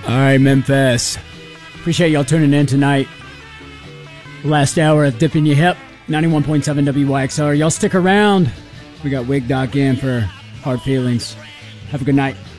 All right, Memphis. Appreciate y'all tuning in tonight. Last hour of Dipping Your Hip, 91.7 WYXR. Y'all stick around. We got Wig Doc in for Hard Feelings. Have a good night.